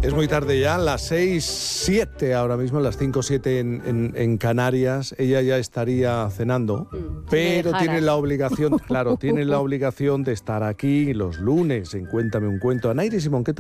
Es muy tarde ya, las 6:07 ahora mismo, las 5:07 en Canarias. Ella ya estaría cenando, pero tiene la obligación, claro, tiene la obligación de estar aquí los lunes en Cuéntame un cuento. Ana Iris Simón, ¿qué tal?